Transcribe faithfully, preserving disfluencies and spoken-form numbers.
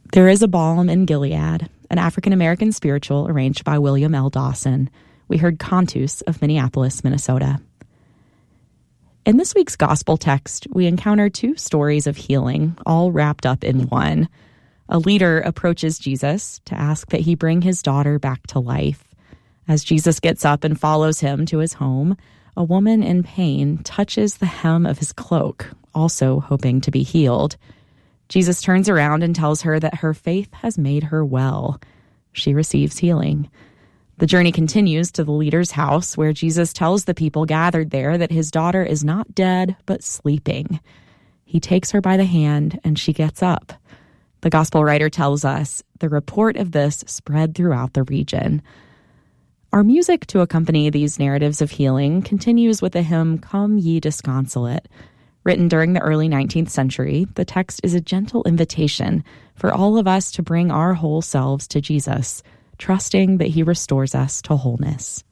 There is a balm in Gilead, an African-American spiritual arranged by William L. Dawson. We heard Cantus of Minneapolis, Minnesota. In this week's gospel text, we encounter two stories of healing, all wrapped up in one. A leader approaches Jesus to ask that he bring his daughter back to life. As Jesus gets up and follows him to his home, a woman in pain touches the hem of his cloak, also hoping to be healed. Jesus turns around and tells her that her faith has made her well. She receives healing. The journey continues to the leader's house, where Jesus tells the people gathered there that his daughter is not dead, but sleeping. He takes her by the hand, and she gets up. The gospel writer tells us the report of this spread throughout the region. Our music to accompany these narratives of healing continues with the hymn, Come Ye Disconsolate. Written during the early nineteenth century, the text is a gentle invitation for all of us to bring our whole selves to Jesus, trusting that he restores us to wholeness.